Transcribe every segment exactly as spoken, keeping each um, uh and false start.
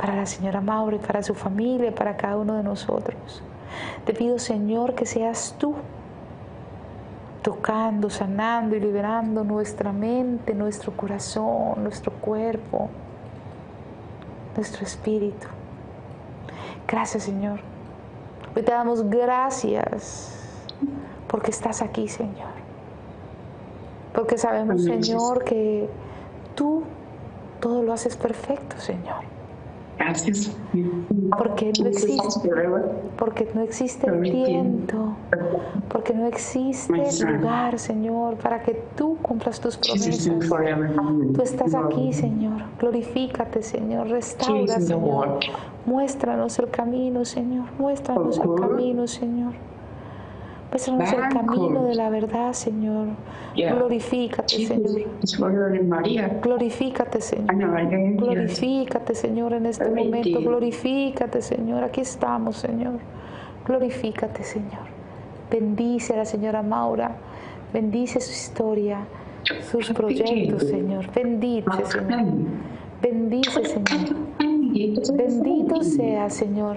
para la señora Maura y para su familia, para cada uno de nosotros. Te pido, Señor, que seas tú tocando, sanando y liberando nuestra mente, nuestro corazón, nuestro cuerpo, nuestro espíritu. Gracias, Señor. Hoy te damos gracias porque estás aquí, Señor. Porque sabemos, Señor, que tú todo lo haces perfecto, Señor. Gracias. Porque no existe, porque no existe el tiempo, porque no existe lugar, Señor, para que tú cumplas tus promesas. Tú estás aquí, Señor. Glorifícate, Señor. Restaura, Señor. Muéstranos el camino, Señor. Muéstranos el camino, Señor. Muéstranos el camino de la verdad, Señor. Glorifícate, Señor. Glorifícate, Señor. Glorifícate, Señor, en este momento. Glorifícate, Señor. Aquí estamos, Señor. Glorifícate, Señor. Bendice a la señora Maura. Bendice su historia, sus proyectos, Señor. Bendice, Señor. Bendice, Señor. Bendito sea, Señor.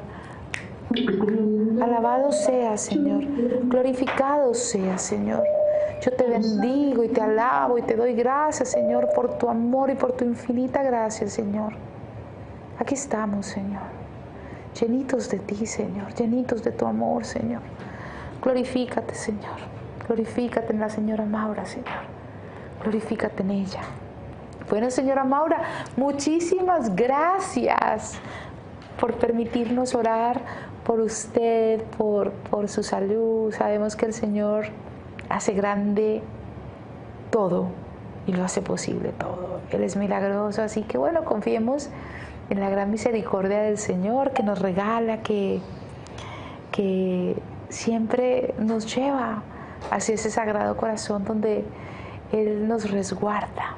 Alabado sea, Señor. Glorificado sea, Señor. Yo te bendigo y te alabo y te doy gracias, Señor, por tu amor y por tu infinita gracia, Señor. Aquí estamos, Señor, llenitos de ti, Señor, llenitos de tu amor, Señor. Glorifícate, Señor. Glorifícate en la señora Maura, Señor. Glorifícate en ella. Bueno, señora Maura, muchísimas gracias por permitirnos orar por usted, por, por su salud. Sabemos que el Señor hace grande todo y lo hace posible todo. Él es milagroso, así que bueno, confiemos en la gran misericordia del Señor que nos regala, que, que siempre nos lleva hacia ese sagrado corazón donde Él nos resguarda.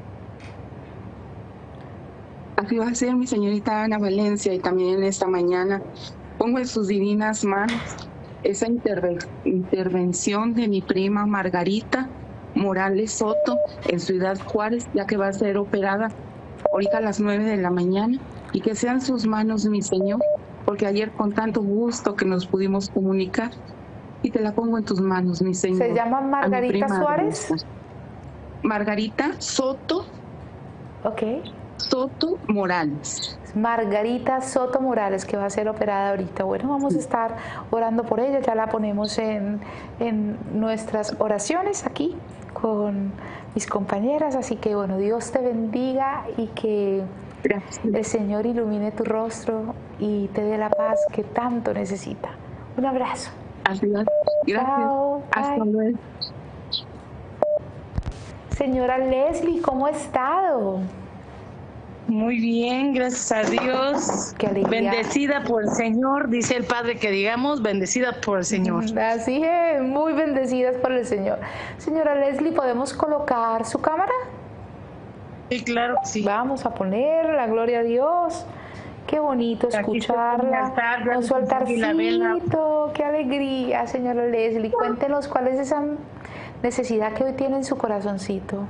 Así va a ser, mi señorita Ana Valencia, y también en esta mañana pongo en sus divinas manos esa interve- intervención de mi prima Margarita Morales Soto en Ciudad Juárez, ya que va a ser operada ahorita a las nueve de la mañana, y que sean sus manos, mi Señor, porque ayer con tanto gusto que nos pudimos comunicar, y te la pongo en tus manos, mi Señor. ¿Se llama Margarita Suárez? Margarita Soto. Ok. Soto Morales. Margarita Soto Morales, que va a ser operada ahorita. Bueno, vamos a estar orando por ella, ya la ponemos en, en nuestras oraciones aquí con mis compañeras, así que bueno, Dios te bendiga y que Gracias. El Señor ilumine tu rostro y te dé la paz que tanto necesita. Un abrazo. Gracias. Chao. Hasta Bye. luego. Señora Leslie, ¿cómo ha estado? Muy bien, gracias a Dios. Qué alegría. Bendecida por el Señor, dice el Padre que digamos, bendecida por el Señor. Así es, muy bendecidas por el Señor. Señora Leslie, ¿podemos colocar su cámara? Sí, claro que sí. Vamos a poner la gloria a Dios. Qué bonito escucharla con su altarcito. Qué alegría, señora Leslie. Cuéntenos cuál es esa necesidad que hoy tiene en su corazoncito.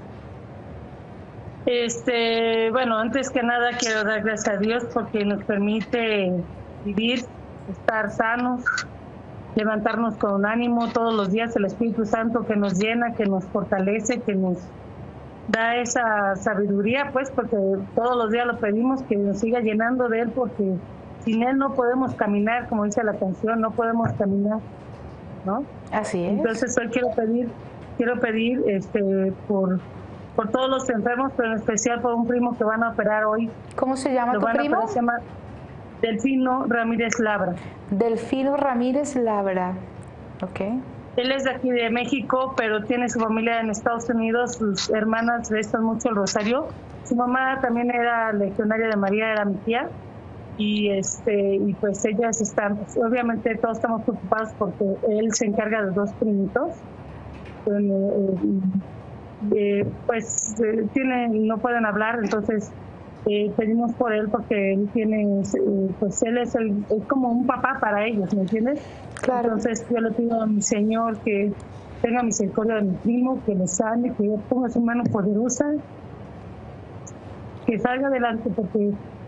Este, bueno, antes que nada quiero dar gracias a Dios porque nos permite vivir, estar sanos, levantarnos con ánimo todos los días, el Espíritu Santo que nos llena, que nos fortalece, que nos da esa sabiduría, pues, porque todos los días lo pedimos, que nos siga llenando de Él, porque sin Él no podemos caminar, como dice la canción, no podemos caminar, ¿no? Así es. Entonces hoy quiero pedir, quiero pedir este por por todos los enfermos, pero en especial por un primo que van a operar hoy. ¿Cómo se llama Lo tu van a primo? operar, se llama Delfino Ramírez Labra. Delfino Ramírez Labra. Ok. Él es de aquí de México, pero tiene su familia en Estados Unidos. Sus hermanas rezan mucho el rosario. Su mamá también era legionaria de María, era mi tía. Y este y pues ellas están, pues, obviamente todos estamos preocupados porque él se encarga de dos primitos. Eh, eh, pues eh, tienen, no pueden hablar, entonces eh, pedimos por él porque él tiene, eh, pues él es, el, es como un papá para ellos, ¿me entiendes? Claro. Entonces yo le pido a mi Señor que tenga misericordia de mi primo, que le sane, que ponga su mano poderosa, que salga adelante, porque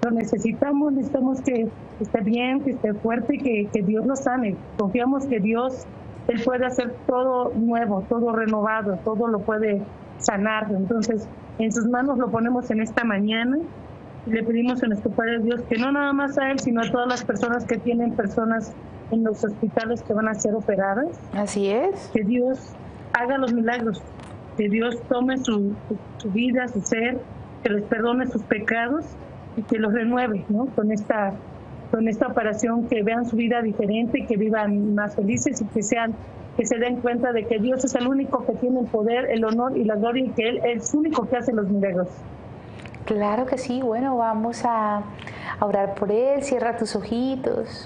Lo necesitamos, necesitamos que esté bien, que esté fuerte, que, que Dios lo sane. Confiamos que Dios, Él puede hacer todo nuevo, todo renovado, todo lo puede sanar. Entonces, en sus manos lo ponemos en esta mañana y le pedimos a nuestro Padre Dios que no nada más a Él, sino a todas las personas que tienen personas en los hospitales que van a ser operadas. Así es. Que Dios haga los milagros, que Dios tome su, su, su vida, su ser, que les perdone sus pecados y que los renueve, ¿no? Con esta, con esta operación, que vean su vida diferente, que vivan más felices y que sean, que se den cuenta de que Dios es el único que tiene el poder, el honor y la gloria, y que Él es el único que hace los milagros. Claro que sí. Bueno, vamos a, a orar por él. Cierra tus ojitos.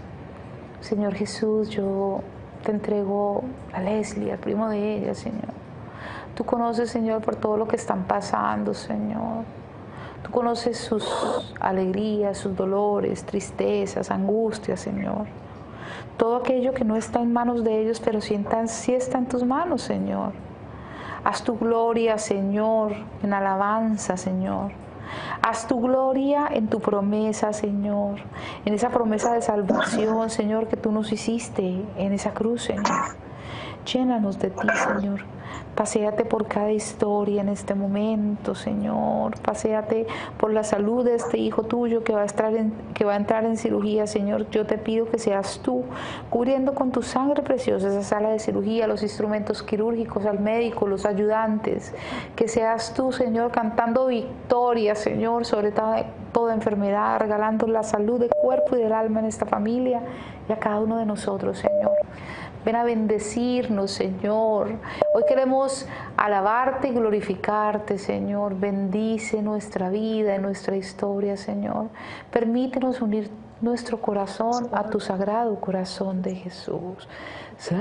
Señor Jesús, yo te entrego a Leslie, al primo de ella, Señor. Tú conoces, Señor, por todo lo que están pasando, Señor. Tú conoces sus alegrías, sus dolores, tristezas, angustias, Señor. Todo aquello que no está en manos de ellos, pero sí, en, sí está en tus manos, Señor. Haz tu gloria, Señor, en alabanza, Señor. Haz tu gloria en tu promesa, Señor. En esa promesa de salvación, Señor, que tú nos hiciste en esa cruz, Señor. Llénanos de ti, Señor. Paséate por cada historia en este momento, Señor. Paséate por la salud de este hijo tuyo que va a estar en, que va a entrar en cirugía, Señor. Yo te pido que seas tú cubriendo con tu sangre preciosa esa sala de cirugía, los instrumentos quirúrgicos, al médico, los ayudantes. Que seas tú, Señor, cantando victoria, Señor, sobre toda, toda enfermedad, regalando la salud del cuerpo y del alma en esta familia y a cada uno de nosotros, Señor. Ven a bendecirnos, Señor. Hoy queremos alabarte y glorificarte, Señor. Bendice nuestra vida y nuestra historia, Señor. Permítenos unir nuestro corazón a tu sagrado corazón de Jesús.